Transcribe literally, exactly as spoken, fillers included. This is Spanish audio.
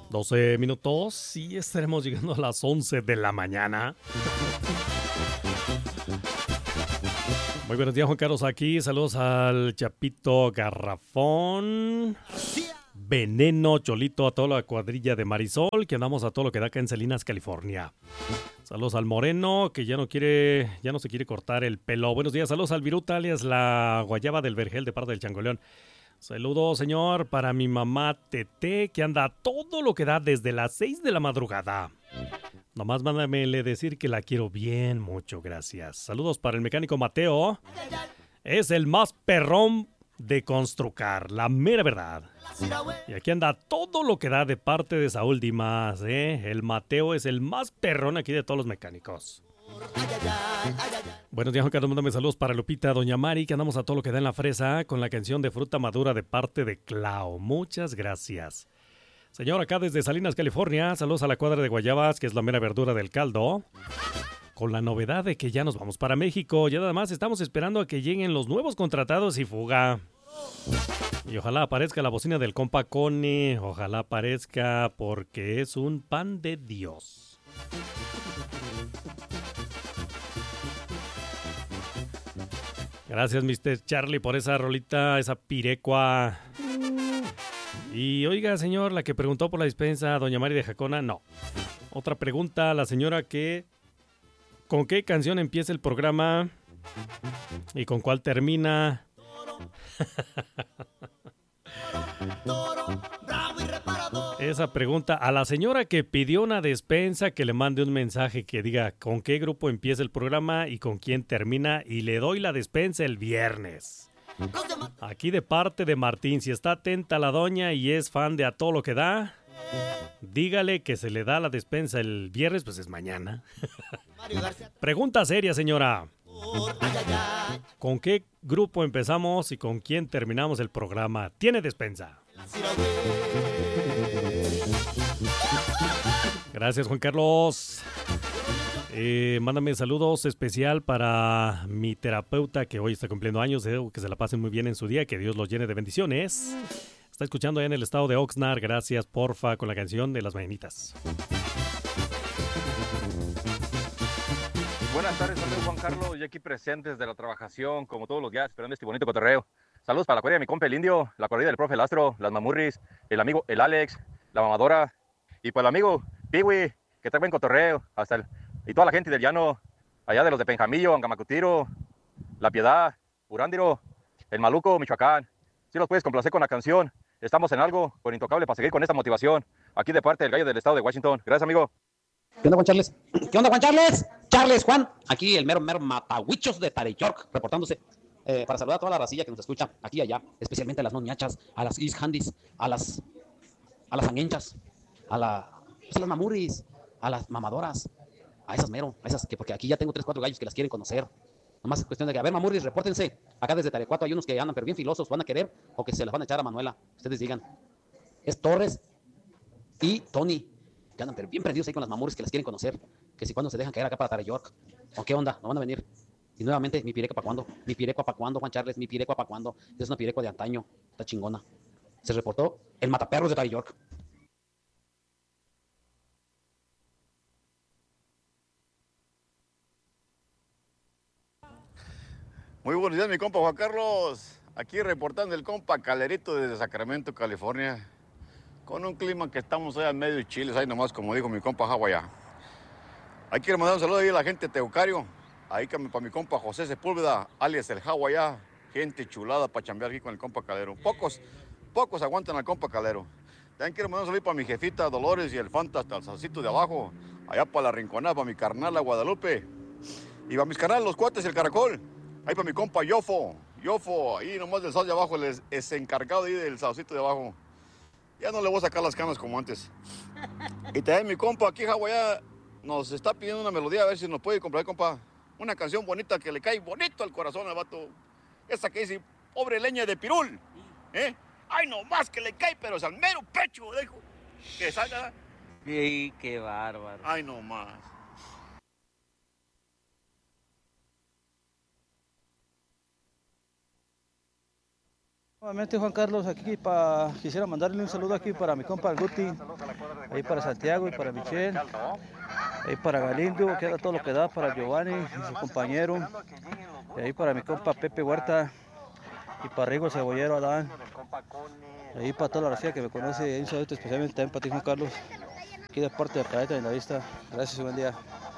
doce minutos y estaremos llegando a las once de la mañana. Muy buenos días, Juan Carlos aquí. Saludos al Chapito Garrafón, Veneno, Cholito, a toda la cuadrilla de Marisol, que andamos a todo lo que da acá en Salinas, California. Saludos al Moreno, que ya no quiere, ya no se quiere cortar el pelo. Buenos días, saludos al Viruta, alias la Guayaba del Vergel, de parte del Changoleón. Saludos, señor, para mi mamá Tete, que anda a todo lo que da desde las seis de la madrugada. Nomás mándamele decir que la quiero bien mucho, gracias. Saludos para el mecánico Mateo. Es el más perrón de Construcar, la mera verdad. Y aquí anda todo lo que da de parte de Saúl Dimas, ¿eh? El Mateo es el más perrón aquí de todos los mecánicos. Buenos días, Juan Carlos, mándame saludos para Lupita, Doña Mari, que andamos a todo lo que da en la fresa con la canción de Fruta Madura de parte de Clau. Muchas gracias. Señor, acá desde Salinas, California, saludos a la cuadra de Guayabas, que es la mera verdura del caldo. Con la novedad de que ya nos vamos para México, ya nada más estamos esperando a que lleguen los nuevos contratados y fuga. Y ojalá aparezca la bocina del compa Cone, ojalá aparezca porque es un pan de Dios. Gracias, mister Charlie, por esa rolita, esa pirecua. Y oiga, señor, la que preguntó por la dispensa, doña Mari de Jacona, no. Otra pregunta, la señora que... ¿Con qué canción empieza el programa? ¿Y con cuál termina? Esa pregunta a la señora que pidió una despensa, que le mande un mensaje que diga con qué grupo empieza el programa y con quién termina, y le doy la despensa el viernes. Aquí de parte de Martín, si está atenta la doña y es fan de A Todo Lo Que Da, dígale que se le da la despensa el viernes, pues es mañana. Pregunta seria, señora. ¿Con qué grupo empezamos y con quién terminamos el programa? ¿Tiene despensa? Gracias, Juan Carlos. Eh, mándame saludos especial para mi terapeuta que hoy está cumpliendo años. Deseo que se la pasen muy bien en su día, que Dios los llene de bendiciones. Está escuchando allá en el estado de Oxnard. Gracias, porfa, con la canción de las mañanitas. Buenas tardes, amigo Juan Carlos, y aquí presentes de la trabajación, como todos los días, esperando este bonito cotorreo. Saludos para la cuadrilla de mi compa el Indio, la cuadrilla del profe el Astro, las mamurris, el amigo el Alex, la mamadora, y pues el amigo Piwi, que trae buen cotorreo, hasta el, y toda la gente del llano, allá de los de Penjamillo, Angamacutiro, La Piedad, Urándiro, el Maluco, Michoacán. Si los puedes complacer con la canción, estamos en algo con Intocable para seguir con esta motivación, aquí de parte del gallo del estado de Washington. Gracias, amigo. ¿Qué onda, Juan Charles? ¿Qué onda, Juan Charles? Charles, Juan, aquí el mero, mero matahuichos de Tare York, reportándose eh, para saludar a toda la racilla que nos escucha aquí y allá, especialmente a las noñachas, a las East Handys, a las a las anguenchas, a, la, pues a las mamuris, a las mamadoras, a esas mero, a esas que porque aquí ya tengo tres, cuatro gallos que las quieren conocer. Nomás es cuestión de que, a ver, mamuris, repórtense. Acá desde Tarecuato hay unos que andan pero bien filosos, van a querer o que se las van a echar a Manuela. Ustedes digan. Es Torres y Tony, que andan pero bien perdidos ahí con las mamuris que las quieren conocer. Que si cuando se dejan caer acá para Tare York. ¿O qué onda? ¿No van a venir? Y nuevamente, mi pirecua para cuándo. Mi pirecua para cuándo, Juan Charles. Mi pirecua para cuándo. Es una pirecua de antaño. Está chingona. Se reportó el mataperros de Tare York. Muy buenos días, mi compa Juan Carlos. Aquí reportando el compa Calerito desde Sacramento, California. Con un clima que estamos ahí al medio de Chile, ahí nomás, como dijo mi compa Hawái. Ahí quiero mandar un saludo ahí a la gente de Teucario. Ahí para mi compa José Sepúlveda, alias el Hawái. Gente chulada para chambear aquí con el compa Calero. Pocos, pocos aguantan al compa Calero. También quiero mandar un saludo para mi jefita Dolores y el Fanta hasta el salsito de abajo. Allá para la Rinconada, para mi carnal la Guadalupe. Y para mis canales, los cuates y el caracol. Ahí para mi compa Yofo. Yofo, ahí nomás del sal de abajo, el es encargado ahí del salsito de abajo. Ya no le voy a sacar las canas como antes. Y también mi compa aquí, Hawái, nos está pidiendo una melodía, a ver si nos puede comprar, compa. Una canción bonita que le cae bonito al corazón al vato. Esa que dice, pobre leña de pirul. ¿Eh? Ay, no más que le cae, pero es al mero pecho, dejo. Que salga. Sí, qué bárbaro. Ay, no más. Nuevamente, Juan Carlos, aquí para quisiera mandarle un saludo aquí para mi compa el Guti, ahí para Santiago y para Michelle, ahí para Galindo, que da todo lo que da, para Giovanni y su compañero, y ahí para mi compa Pepe Huerta, y para Rigo Cebollero Adán, ahí para toda la racía que me conoce, y un saludo especialmente también para ti, Juan Carlos, aquí de parte de Planeta en la Vista. Gracias y buen día.